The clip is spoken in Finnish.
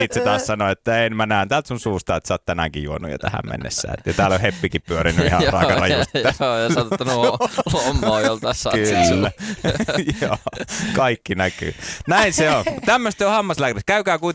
itse taas sanoi, että en mä näen täältä sun suusta, että sä oot tänäänkin juonut jo tähän mennessä. Ja täällä on Heppikin pyörinyt ihan aika rajusti. Joo, ja sä oot ottanut lommoa joltain satsit. Kyllä. Joo, kaikki näkyy. Näin se on. Tämmöistä on hammaslääkärissä. Käykää kuitenkin